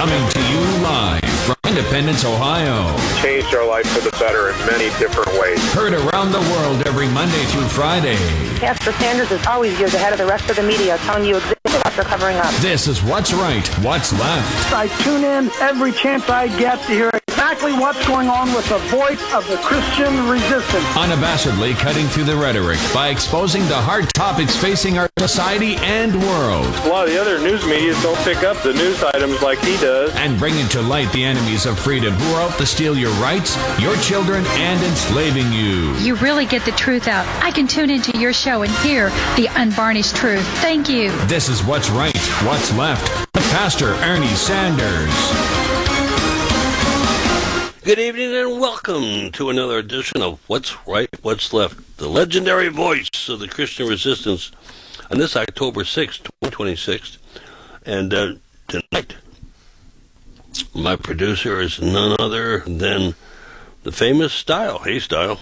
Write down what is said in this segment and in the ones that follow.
Coming to you live from Independence, Ohio. Changed our life for the better in many different ways. Heard around the world every Monday through Friday. Pastor Sanders is always years ahead of the rest of the media, telling you exactly what they're covering up. This is What's Right, What's Left. I tune in every chance I get to hear exactly what's going on with the voice of the Christian resistance. Unabashedly cutting through the rhetoric by exposing the hard topics facing our society and world. A lot of the other news media don't pick up the news items like he does. And bringing to light the enemies of freedom who are out to steal your rights, your children, and enslaving you. You really get the truth out. I can tune into your show and hear the unvarnished truth. Thank you. This is What's Right, What's Left. Pastor Ernie Sanders. Good evening and welcome to another edition of What's Right, What's Left, the legendary voice of the Christian resistance on this October 6th, 2026. And tonight, my producer is none other than the famous Style. Hey, Style.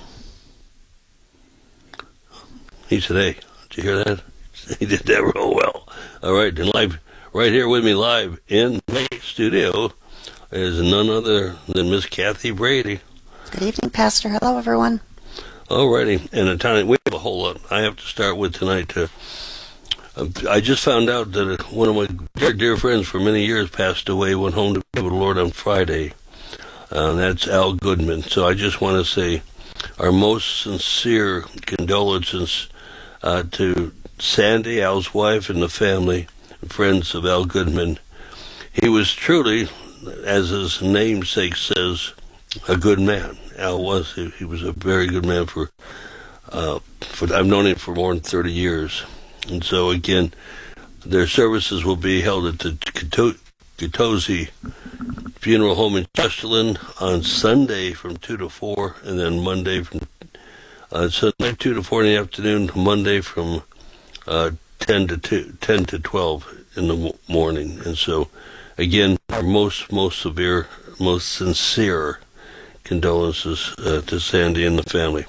He said, hey, did you hear that? He did that real well. All right, and live, right here with me live in the studio is none other than Miss Kathy Brady. Good evening, Pastor. Hello, everyone. Alrighty, and we have a whole lot I have to start with tonight. I just found out that one of my dear friends for many years passed away, went home to be with the Lord on Friday. That's Al Goodman. So I just want to say our most sincere condolences to Sandy, Al's wife, and the family and friends of Al Goodman. He was truly, as his namesake says, a good man. Al was. He was a very good man for I've known him for more than 30 years. And so, again, their services will be held at the Katosi Funeral Home in Chesterland on Sunday from 2 to 4, and then Monday from Sunday 2 to 4 in the afternoon, Monday from 10 to 12 in the morning. And so, again, our most severe, most sincere condolences to Sandy and the family.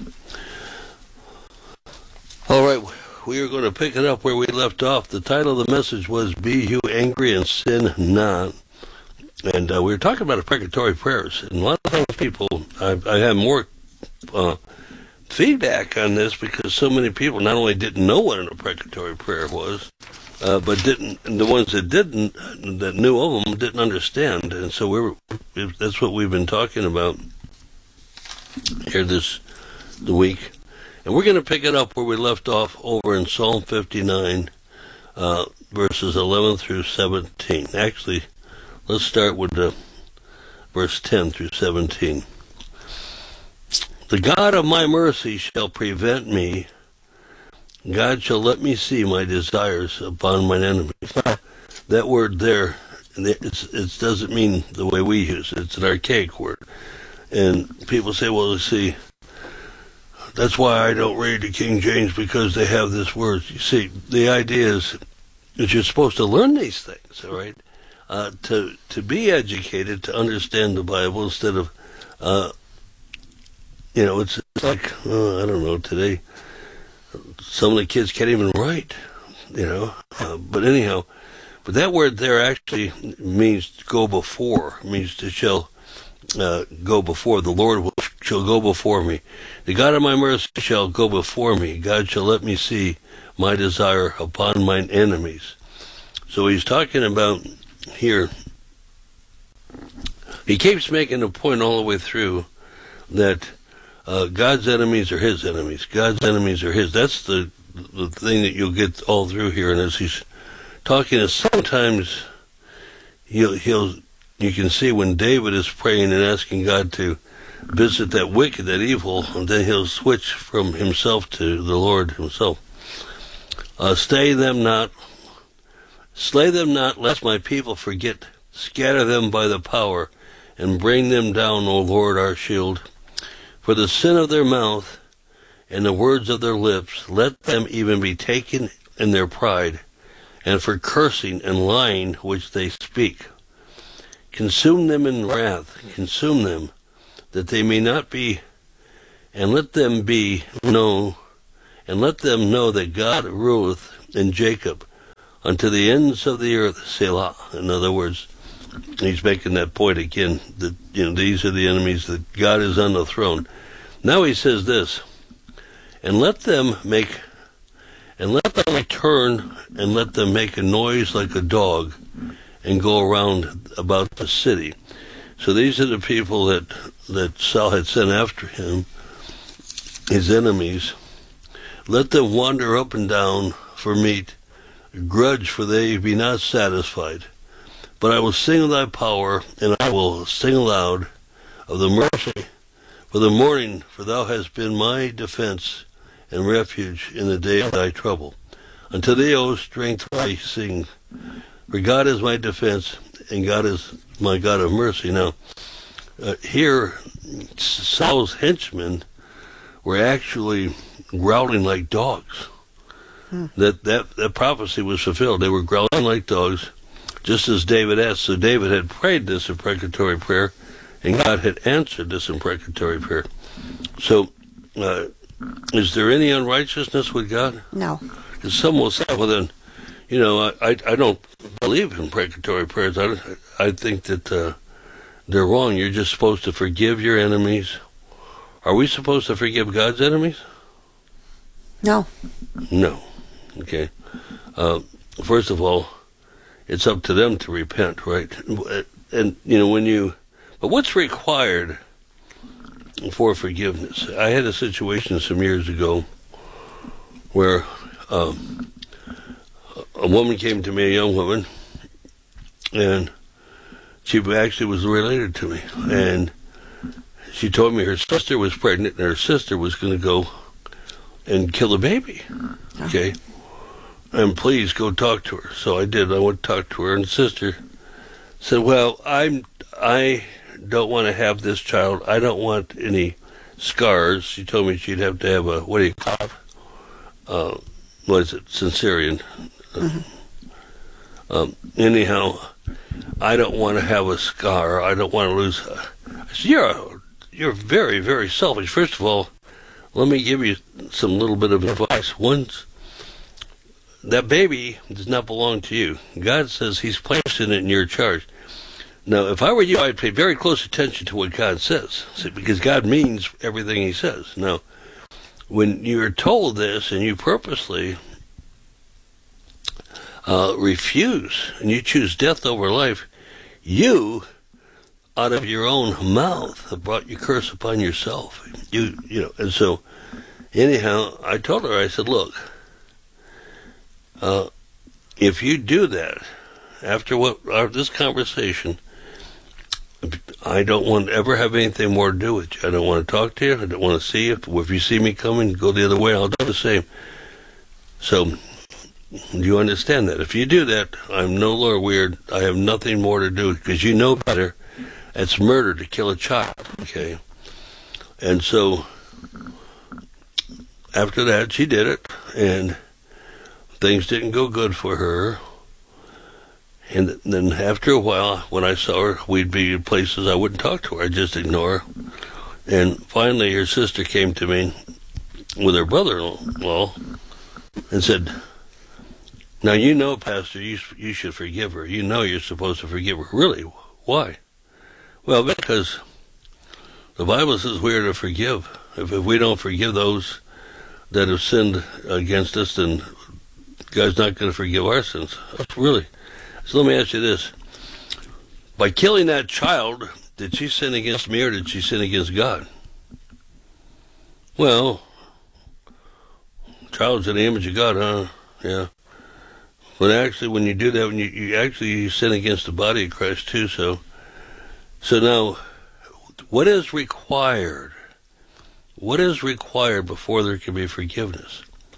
All right, we are going to pick it up where we left off. The title of the message was "Be You Angry and Sin Not," and we were talking about imprecatory prayers. And a lot of times, people, I have more feedback on this because so many people not only didn't know what an imprecatory prayer was, but the ones that knew of them didn't understand. And so that's what we've been talking about here the week. And we're going to pick it up where we left off over in Psalm 59, verses 11 through 17. Actually, let's start with verse 10 through 17. The God of my mercy shall prevent me. God shall let me see my desires upon mine enemies. That word there, it doesn't mean the way we use it. It's an archaic word. And people say, well, see, that's why I don't read the King James, because they have this word. You see, the idea is that you're supposed to learn these things, all right? To be educated, to understand the Bible instead of, it's like, I don't know, today, some of the kids can't even write, but anyhow, but that word there actually means go before, means to shall go before. The Lord shall go before me. The God of my mercy shall go before me. God shall let me see my desire upon mine enemies. So he's talking about here, he keeps making a point all the way through that God's enemies are his enemies. God's enemies are his. That's the thing that you'll get all through here. And as he's talking, is sometimes you can see when David is praying and asking God to visit that wicked, that evil, and then he'll switch from himself to the Lord himself. Slay them not, lest my people forget. Scatter them by the power, and bring them down, O Lord, our shield. For the sin of their mouth and the words of their lips, let them even be taken in their pride, and for cursing and lying which they speak. Consume them in wrath, consume them, that they may not be, and let them know that God ruleth in Jacob unto the ends of the earth, Selah. In other words, he's making that point again that, these are the enemies, that God is on the throne. Now he says this, and let them return, and let them make a noise like a dog, and go around about the city. So these are the people that Saul had sent after him, his enemies. Let them wander up and down for meat, grudge, for they be not satisfied. But I will sing of thy power, and I will sing aloud of the mercy for the morning, for thou hast been my defense and refuge in the day of thy trouble. Unto thee, O strength, I sing. For God is my defense, and God is my God of mercy. Now, here, Saul's henchmen were actually growling like dogs. That prophecy was fulfilled. They were growling like dogs, just as David asked. So David had prayed this imprecatory prayer, and God had answered this imprecatory prayer. So, is there any unrighteousness with God? No. Because some will say, well then, I don't believe in imprecatory prayers. I think that they're wrong. You're just supposed to forgive your enemies. Are we supposed to forgive God's enemies? No. No. Okay. First of all, it's up to them to repent, right? And, but what's required for forgiveness? I had a situation some years ago where a woman came to me, a young woman, and she actually was related to me. And she told me her sister was pregnant, and her sister was going to go and kill the baby. Okay? And please go talk to her. So I did. I went to talk to her, and the sister said, well, I don't want to have this child. I don't want any scars. She told me she'd have to have a, what do you call it? What is it? Cesarean. Anyhow, I don't want to have a scar. I don't want to lose. I said, you're very, very selfish. First of all, let me give you some little bit of advice. Once that baby does not belong to you. God says he's placed it in your charge. Now, if I were you, I'd pay very close attention to what God says, because God means everything he says. Now, when you're told this and you purposely refuse and you choose death over life, you, out of your own mouth, have brought your curse upon yourself. And so, anyhow, I told her, I said, look, if you do that, after this conversation, I don't want to ever have anything more to do with you. I don't want to talk to you. I don't want to see you. If you see me coming, go the other way, I'll do the same. So, do you understand that? If you do that, I'm no longer weird. I have nothing more to do, because you know better. It's murder to kill a child, okay? And so, after that, she did it, and things didn't go good for her. And then after a while, when I saw her, we'd be in places I wouldn't talk to her. I'd just ignore her. And finally, her sister came to me with her brother-in-law and said, now, Pastor, you should forgive her. You're supposed to forgive her. Really? Why? Well, because the Bible says we are to forgive. If we don't forgive those that have sinned against us, then God's not going to forgive our sins. Really. So let me ask you this. By killing that child, did she sin against me or did she sin against God? Well, child's in the image of God, huh? Yeah. But actually, when you do that, when you sin against the body of Christ too. So now, what is required? What is required before there can be forgiveness?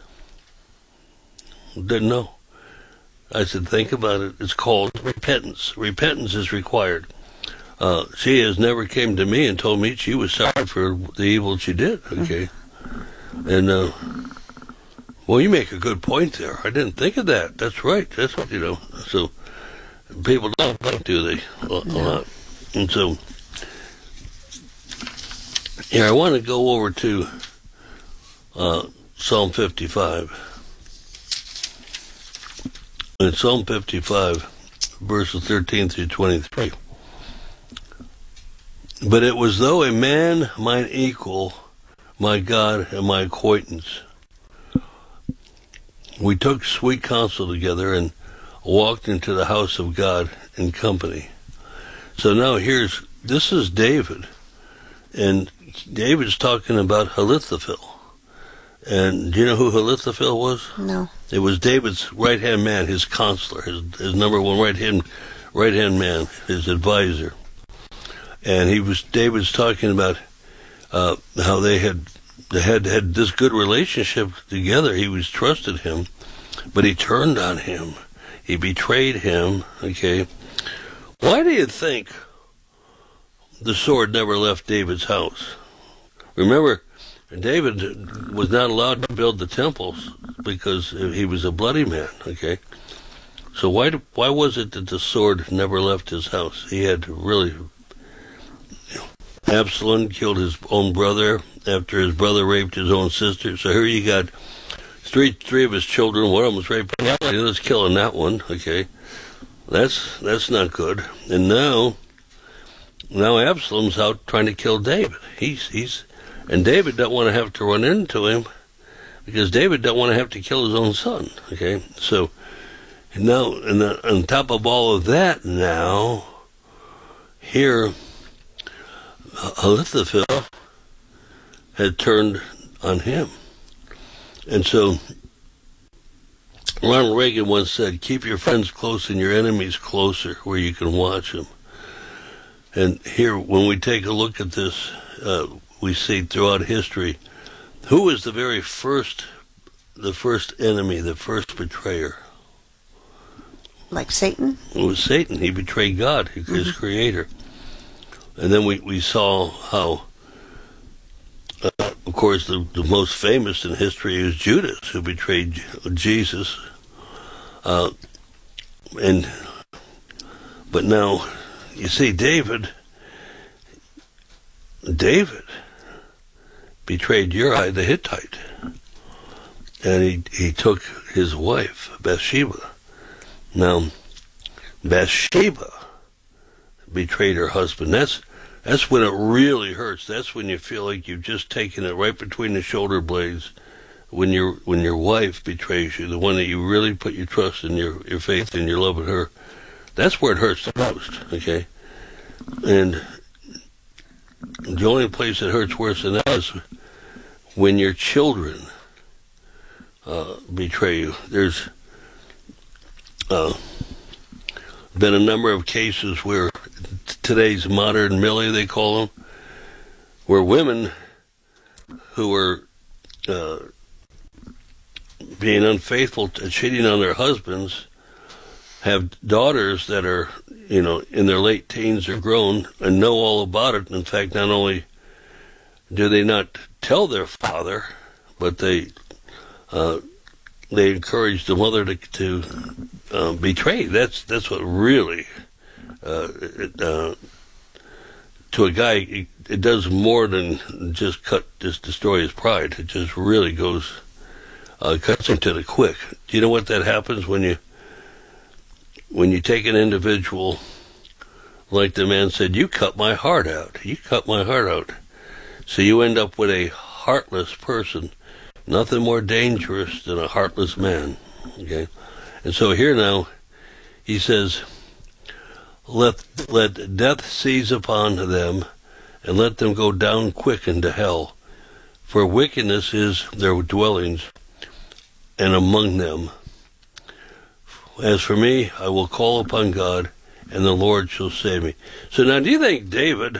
Didn't know. I said, think about it. It's called repentance. Repentance is required. She has never came to me and told me she was sorry for the evil she did. Okay, and well, you make a good point there. I didn't think of that. That's right. That's what So people don't think, do they? A lot. And so here I want to go over to Psalm 55. In Psalm 55, verses 13 through 23. But it was though a man mine equal, my God and my acquaintance. We took sweet counsel together and walked into the house of God in company. So now this is David, and David's talking about Ahithophel. And do you know who Ahithophel was? No. It was David's right-hand man, his counselor, his number one right-hand man, his advisor. And David's talking about how they had this good relationship together. He was trusted him, but he turned on him. He betrayed him. Okay, why do you think the sword never left David's house? Remember, David was not allowed to build the temples because he was a bloody man. Okay, so why was it that the sword never left his house? He had really. Absalom killed his own brother after his brother raped his own sister. So here you got three of his children. One of them was raped. Let's kill that one. Okay, that's not good. And now Absalom's out trying to kill David. And David don't want to have to run into him because David don't want to have to kill his own son. Okay, so now on top of all of that, now here. Ahithophel had turned on him. And so Ronald Reagan once said, keep your friends close and your enemies closer where you can watch them. And here, when we take a look at this, we see throughout history, who was the first enemy, the first betrayer? Like Satan? It was Satan. He betrayed God, his creator. And then we saw how, of course, the most famous in history is Judas, who betrayed Jesus. But now, you see, David betrayed Uriah the Hittite. And he took his wife, Bathsheba. Now, Bathsheba betrayed her husband. That's when it really hurts. That's when you feel like you've just taken it right between the shoulder blades. When your wife betrays you, the one that you really put your trust and your faith and your love in her, that's where it hurts the most. Okay, and the only place it hurts worse than that is when your children betray you. There's been a number of cases where today's modern Millie, they call them, where women who are being unfaithful, cheating on their husbands, have daughters that are, in their late teens or grown and know all about it. In fact, not only do they not tell their father, but they encourage the mother to betray. That's what really, to a guy, it does more than just destroy his pride. It just really cuts him to the quick. Do you know what that happens when you take an individual, like the man said, you cut my heart out. You cut my heart out. So you end up with a heartless person. Nothing more dangerous than a heartless man. Okay? And so here now, he says, let death seize upon them, and let them go down quick into hell. For wickedness is their dwellings, and among them. As for me, I will call upon God, and the Lord shall save me. So now, do you think David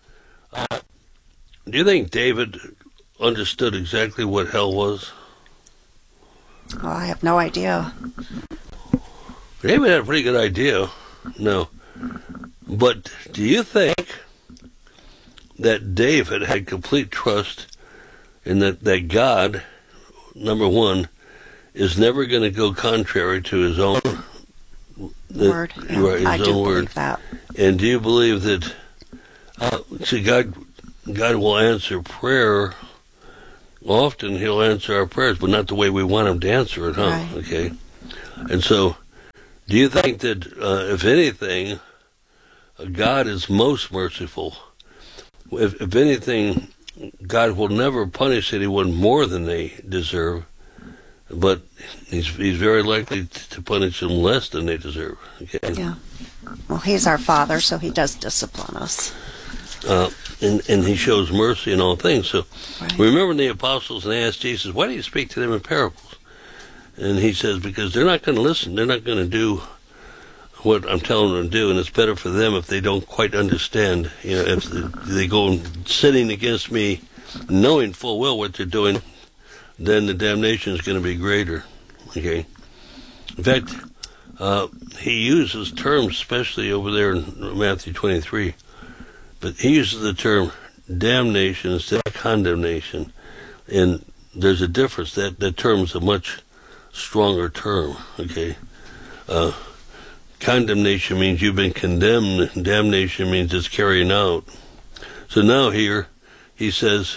understood exactly what hell was? Oh, I have no idea. David had a pretty good idea. No. But do you think that David had complete trust in that God, number one, is never going to go contrary to his own word? Right, I his do own word. believe that. And do you believe that, see, God will answer prayer. Often he'll answer our prayers, but not the way we want him to answer it, huh? Right. Okay. And so, Do you think that, if anything, God is most merciful? If anything, God will never punish anyone more than they deserve, but he's very likely to punish them less than they deserve. Okay? Yeah. Well, he's our Father, so he does discipline us. And he shows mercy in all things. So Right. remember the apostles, and they asked Jesus, why do you speak to them in parables? And he says, because they're not going to listen. They're not going to do what I'm telling them to do, and it's better for them if they don't quite understand. You know, if they go sinning against me, knowing full well what they're doing, then the damnation is going to be greater. Okay. In fact, he uses terms, especially over there in Matthew 23, but he uses the term damnation instead of condemnation, and there's a difference. That term is a much stronger term. Okay. Condemnation means you've been condemned. Damnation means it's carrying out. So now here, he says,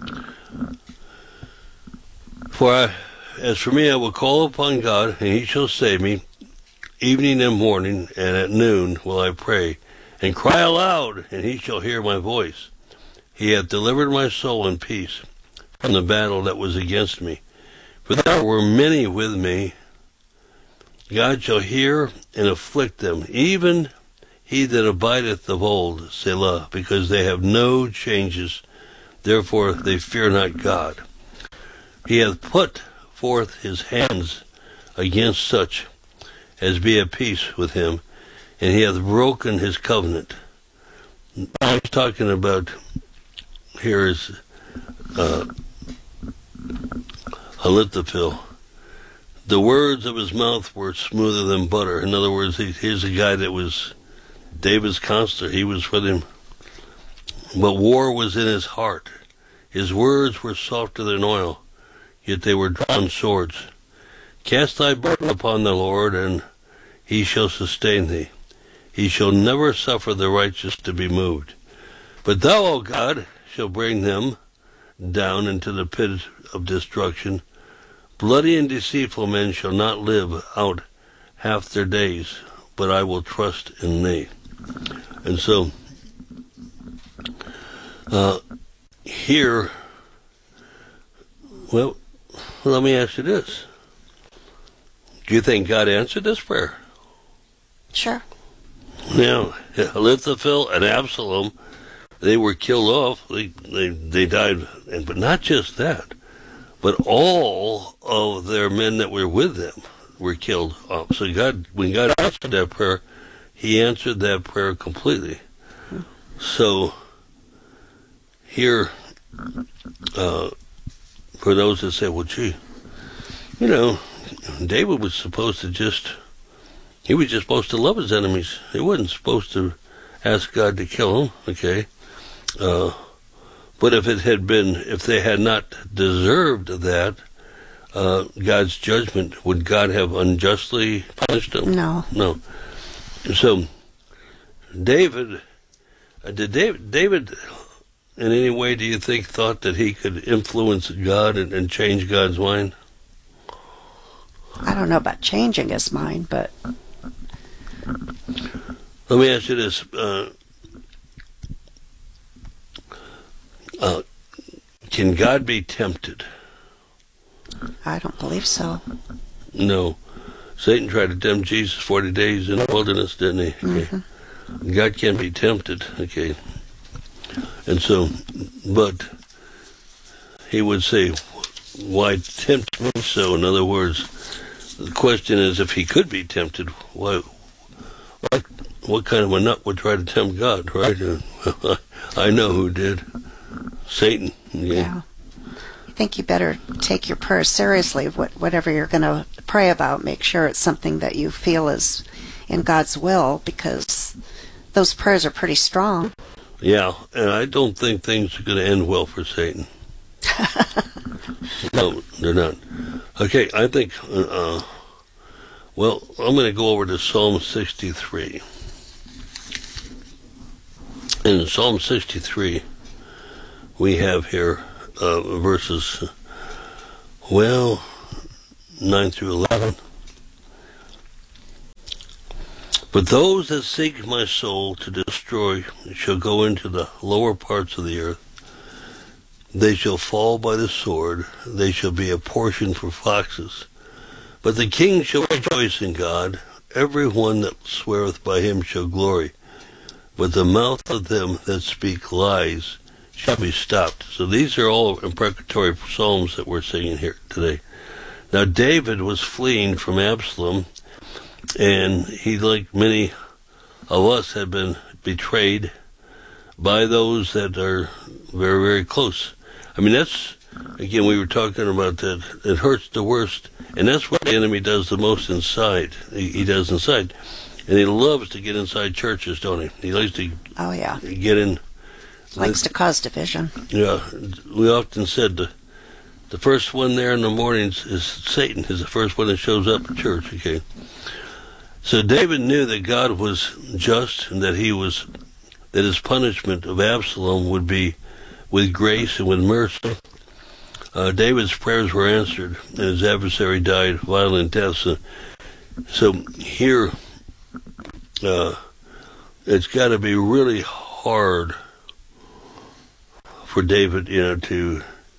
as for me, I will call upon God, and he shall save me. Evening and morning, and at noon will I pray, and cry aloud, and he shall hear my voice. He hath delivered my soul in peace from the battle that was against me. For there were many with me. God shall hear and afflict them, even he that abideth of old, Selah, because they have no changes, therefore they fear not God. He hath put forth his hands against such as be at peace with him, and he hath broken his covenant. Now he's talking about, here is Ahithophel. The words of his mouth were smoother than butter. In other words, here's a guy that was David's counselor. He was with him. But war was in his heart. His words were softer than oil, yet they were drawn swords. Cast thy burden upon the Lord, and he shall sustain thee. He shall never suffer the righteous to be moved. But thou, O God, shall bring them down into the pit of destruction. Bloody and deceitful men shall not live out half their days, but I will trust in thee. And so, here, well, let me ask you this. Do you think God answered this prayer? Sure. Now, Ahithophel and Absalom, they were killed off. They died, but not just that, but all of their men that were with them were killed off. So when God answered that prayer, he answered that prayer completely. So here, for those that say, well, gee, you know, David was supposed to he was just supposed to love his enemies. He wasn't supposed to ask God to kill them, okay? But if they had not deserved that, God's judgment, would God have unjustly punished them? No. No. So, David, in any way, do you think, thought that he could influence God and change God's mind? I don't know about changing his mind, but... Let me ask you this. Can God be tempted? I don't believe so. No. Satan tried to tempt Jesus 40 days in the wilderness, didn't he? Okay. Mm-hmm. God can't be tempted, okay. And so, but he would say, why tempt me so? In other words, the question is, if he could be tempted, what kind of a nut would try to tempt God, right? I know who did. Satan. Yeah. I think you better take your prayer seriously. Whatever you're going to pray about, make sure it's something that you feel is in God's will, because those prayers are pretty strong. Yeah, and I don't think things are going to end well for Satan. No, they're not. Okay, I think, well, I'm going to go over to Psalm 63. In Psalm 63, we have here verses, 9 through 11. But those that seek my soul to destroy shall go into the lower parts of the earth. They shall fall by the sword. They shall be a portion for foxes. But the king shall rejoice in God. Every one that sweareth by him shall glory. But the mouth of them that speak lies shall be stopped. So these are all imprecatory psalms that we're singing here today. Now David was fleeing from Absalom, and he, like many of us, had been betrayed by those that are very, very close. I mean, that's, again, we were talking about that. It hurts the worst, and that's what the enemy does the most inside. He does inside. And he loves to get inside churches, don't he? He likes to get in. Likes to cause division. Yeah. We often said the first one there in the mornings is Satan, is the first one that shows up at church, okay? So David knew that God was just and that his punishment of Absalom would be with grace and with mercy. David's prayers were answered, and his adversary died violent deaths. So here, it's got to be really hard for David, to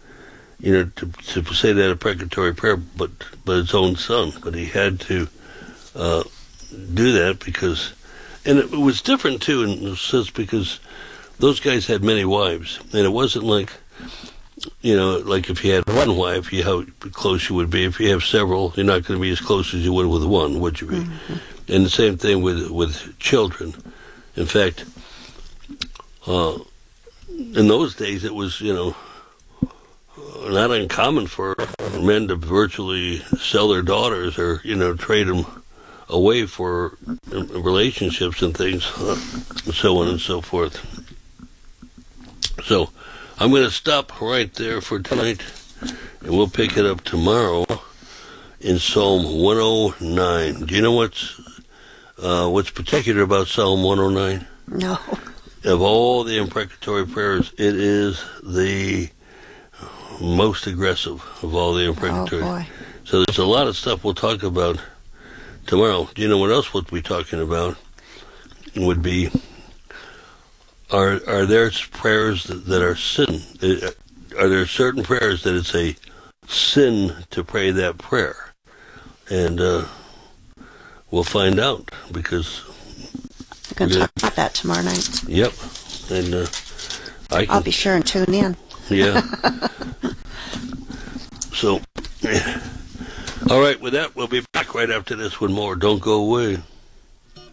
say that imprecatory prayer, but his own son. But he had to do that because, and it was different too in a sense because those guys had many wives, and it wasn't like, like if you had one wife, how close you would be. If you have several, you're not going to be as close as you would with one, would you be? Mm-hmm. And the same thing with children. In fact, in those days, it was, not uncommon for men to virtually sell their daughters or, trade them away for relationships and things, so on and so forth. So I'm going to stop right there for tonight, and we'll pick it up tomorrow in Psalm 109. Do you know what's particular about Psalm 109? No. Of all the imprecatory prayers, it is the most aggressive of all the imprecatory. Oh, boy. So there's a lot of stuff we'll talk about tomorrow. Do you know what else we'll be talking about? Would be, are there prayers that are sin? Are there certain prayers that it's a sin to pray that prayer? And we'll find out because we're going to talk about that tomorrow night. Yep. And I'll be sure and tune in. Yeah. So, all right, with that, we'll be back right after this with more. Don't go away.